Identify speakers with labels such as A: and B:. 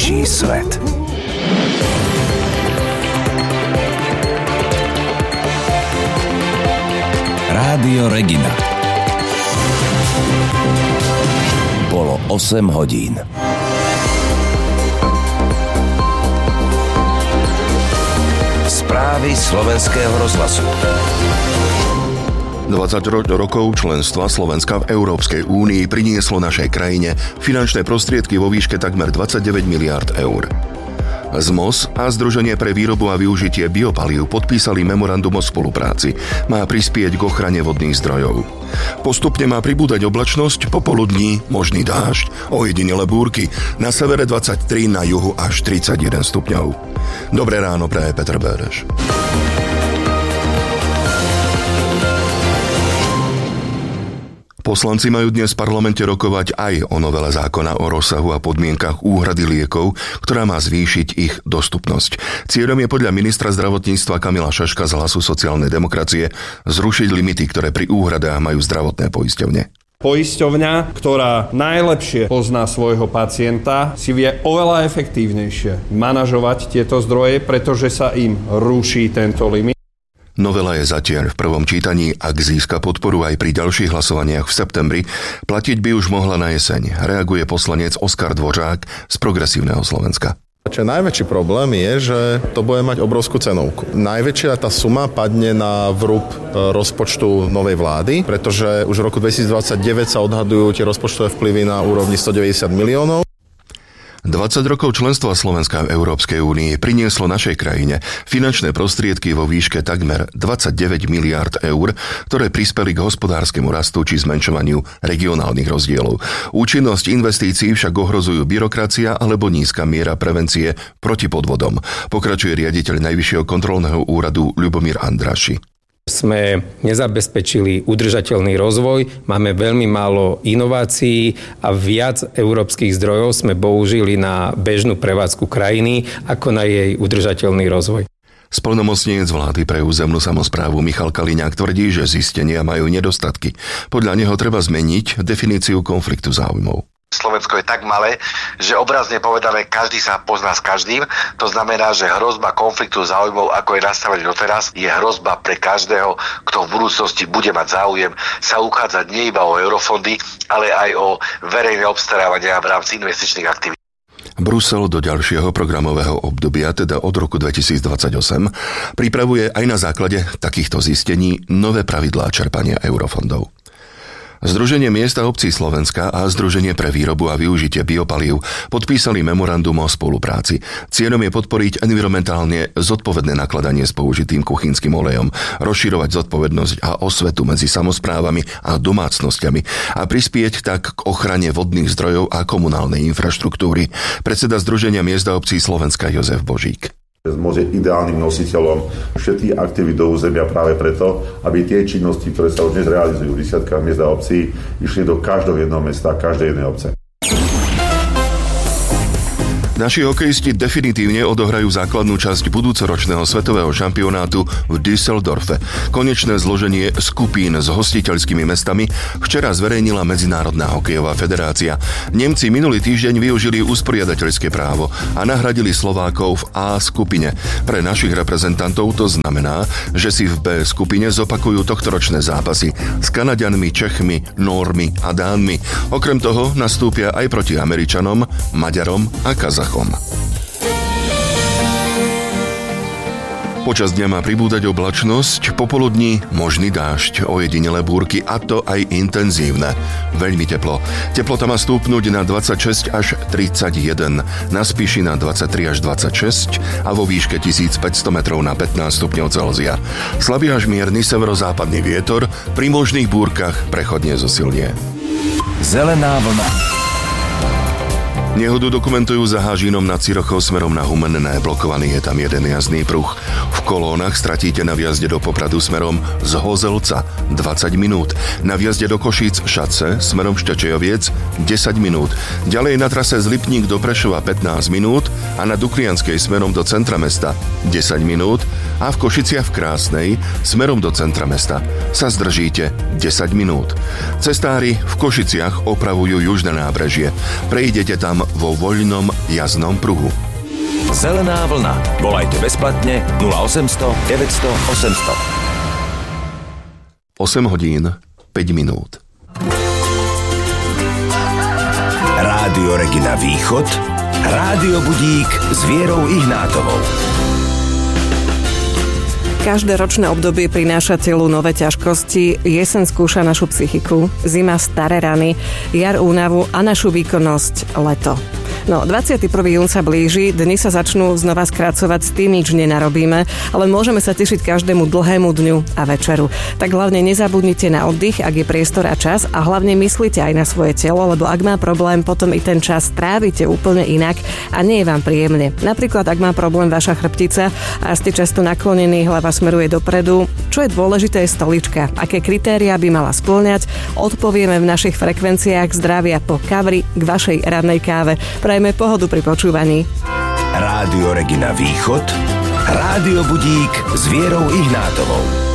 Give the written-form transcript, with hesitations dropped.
A: lepší svet. Rádio Regina. Bolo 8 hodín. Správy slovenského rozhlasu.
B: 20 rokov členstva Slovenska v Európskej únii prinieslo našej krajine finančné prostriedky vo výške takmer 29 miliárd eur. ZMOS a Združenie pre výrobu a využitie biopalív podpísali memorandum o spolupráci. Má prispieť k ochrane vodných zdrojov. Postupne má pribúdať oblačnosť, popoludní možný dážď, ojedinele búrky, na severe 23, na juhu až 31 stupňov. Dobré ráno, praje Peter Béreš. Poslanci majú dnes v parlamente rokovať aj o novele zákona o rozsahu a podmienkach úhrady liekov, ktorá má zvýšiť ich dostupnosť. Cieľom je podľa ministra zdravotníctva Kamila Šaška z Hlasu sociálnej demokracie zrušiť limity, ktoré pri úhradách majú zdravotné poisťovne.
C: Poisťovňa, ktorá najlepšie pozná svojho pacienta, si vie oveľa efektívnejšie manažovať tieto zdroje, pretože sa im ruší tento limit.
B: Novela je zatiaľ v prvom čítaní, ak získa podporu aj pri ďalších hlasovaniach v septembri, platiť by už mohla na jeseň, reaguje poslanec Oskar Dvořák z Progresívneho Slovenska.
D: Čo najväčší problém je, že to bude mať obrovskú cenovku. Najväčšia tá suma padne na vrúb rozpočtu novej vlády, pretože už v roku 2029 sa odhadujú tie rozpočtové vplyvy na úrovni 190 miliónov.
B: 20 rokov členstva Slovenska v Európskej únii prinieslo našej krajine finančné prostriedky vo výške takmer 29 miliárd eur, ktoré prispeli k hospodárskemu rastu či zmenšovaniu regionálnych rozdielov. Účinnosť investícií však ohrozujú byrokracia alebo nízka miera prevencie proti podvodom, pokračuje riaditeľ Najvyššieho kontrolného úradu Ľubomír Andraši.
E: Sme nezabezpečili udržateľný rozvoj, máme veľmi málo inovácií a viac európskych zdrojov sme použili na bežnú prevádzku krajiny ako na jej udržateľný rozvoj.
B: Splnomocnenec vlády pre územnú samosprávu Michal Kaliňák tvrdí, že zistenia majú nedostatky. Podľa neho treba zmeniť definíciu konfliktu záujmov.
F: Slovensko je tak malé, že obrazne povedané každý sa pozná s každým. To znamená, že hrozba konfliktu záujmov, ako je nastavený doteraz, je hrozba pre každého, kto v budúcnosti bude mať záujem sa uchádzať nie iba o eurofondy, ale aj o verejné obstarávania v rámci investičných aktivít.
B: Brusel do ďalšieho programového obdobia, teda od roku 2028, pripravuje aj na základe takýchto zistení nové pravidlá čerpania eurofondov. Združenie miest a obcí Slovenska a Združenie pre výrobu a využitie biopalív podpísali memorandum o spolupráci. Cieľom je podporiť environmentálne zodpovedné nakladanie s použitým kuchynským olejom, rozširovať zodpovednosť a osvetu medzi samosprávami a domácnosťami a prispieť tak k ochrane vodných zdrojov a komunálnej infraštruktúry. Predseda Združenia miest a obcí Slovenska Jozef Božík.
G: ZMOS je ideálnym nositeľom všetkých aktivít do územia práve preto, aby tie činnosti, ktoré sa už dnes realizujú v desiatkách miest a obcí, išli do každého jedného mesta, každej jednej obce.
B: Naši hokejisti definitívne odohrajú základnú časť budúcoročného svetového šampionátu v Düsseldorfe. Konečné zloženie skupín s hostiteľskými mestami včera zverejnila Medzinárodná hokejová federácia. Nemci minulý týždeň využili usporiadateľské právo a nahradili Slovákov v A skupine. Pre našich reprezentantov to znamená, že si v B skupine zopakujú tohtoročné zápasy s Kanaďanmi, Čechmi, Nórmi a Dánmi. Okrem toho nastúpia aj proti Američanom, Maďarom a Kazachom. Počas dňa má pribúdať oblačnosť, popoludní možný dážď, ojedinelé búrky a to aj intenzívne. Veľmi teplo. Teplota má stúpnuť na 26 až 31, na Spiši na 23 až 26 a vo výške 1500 metrov na 15 stupňov Celzia. Slabý až mierny severozápadný vietor, pri možných búrkach prechodne zosilnie.
A: Zelená vlna.
B: Nehodu dokumentujú za Hážinom nad Cirochou smerom na Humenné. Blokovaný je tam jeden jazdný pruh. V kolónach stratíte na vjazde do Popradu smerom z Hozelca 20 minút. Na vjazde do Košíc Šace smerom Štečejoviec 10 minút. Ďalej na trase z Lipník do Prešova 15 minút a na Duklianskej smerom do centra mesta 10 minút a v Košiciach v Krásnej smerom do centra mesta sa zdržíte 10 minút. Cestári v Košiciach opravujú južné nábrežie. Prejdete tam vám vo voľnom jazdnom pruhu.
A: Zelená vlna. Volajte bezplatne 0800 900 800.
B: 8 hodín, 5 minút.
A: Rádio Regina Východ. Rádio Budík s Vierou Ihnátovou.
H: Každé ročné obdobie prináša telu nové ťažkosti, jeseň skúša našu psychiku, zima staré rany, jar únavu a našu výkonnosť leto. No, 21. jún sa blíži, dni sa začnú znova skracovať, s tým nič nenarobíme, ale môžeme sa tešiť každému dlhému dňu a večeru. Tak hlavne nezabudnite na oddych, ak je priestor a čas, a hlavne myslite aj na svoje telo, lebo ak má problém, potom i ten čas trávite úplne inak a nie je vám príjemne. Napríklad, ak má problém vaša chrbtica a ste často naklonení, hlava smeruje dopredu, čo je dôležité je stolička. Aké kritériá by mala spĺňať, odpovieme v našich frekvenciách zdravia po kavri k vašej rannej káve. Prajme pohodu pri počúvaní.
A: Rádio Regina Východ. Rádio Budík s Vierou Ihnátovou.